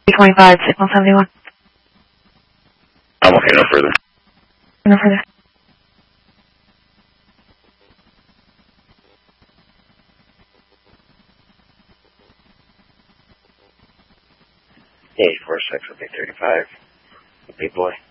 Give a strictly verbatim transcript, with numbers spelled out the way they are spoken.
twenty-five, signal seventy-one. I'm okay, no further. No further. eight four six, okay, thirty-five. Big boy.